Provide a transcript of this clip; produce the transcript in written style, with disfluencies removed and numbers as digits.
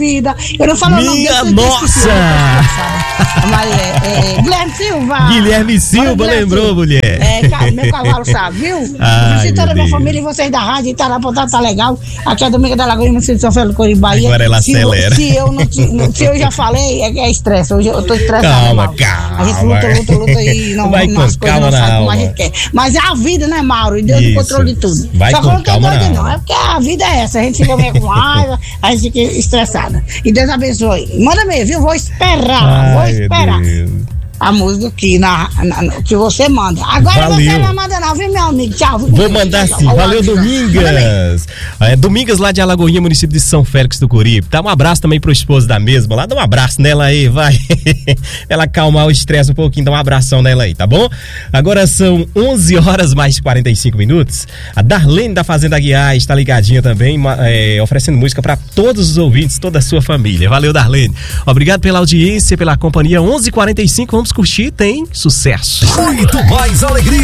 vida. Eu não falo Minha nossa! Guilherme Silva. Guilherme Silva lembrou, mulher. Meu cavalo sabe, viu? Ai, toda a minha Deus. família e vocês da rádio, Itarapotá, tá legal. Aqui é Domingo da Lagoinha, no São Félix, Coribahia. Agora ela acelera. Se eu já falei, é estresse. Hoje eu tô estressada. Calma. A gente luta e não Vai com as coisas calma não saem na como a alma. gente quer. Mas é a vida, né, Mauro? E Deus no Isso. controle de tudo. Vai Só com falando que é calma doido, na não. alma. É porque a vida é essa. A gente fica meio com raiva, a gente fica estressada. E Deus abençoe. Manda mesmo, viu? Vou esperar. Ai, meu Deus. A música aqui que você manda. Agora Valeu. você não manda não, viu, meu amigo? Tchau. Vou mandar sim. Valeu, Domingas. Domingas lá de Alagoinha, município de São Félix do Coripe. Dá um abraço também pro esposo da mesma lá. Dá um abraço nela aí, vai. Ela acalmar o estresse um pouquinho, dá um abração nela aí, tá bom? Agora são 11 horas mais 45 minutos. A Darlene da Fazenda Aguiar está ligadinha também, oferecendo música para todos os ouvintes, toda a sua família. Valeu, Darlene. Obrigado pela audiência, pela companhia. 11h45, vamos curtir, tem sucesso. Muito mais alegria.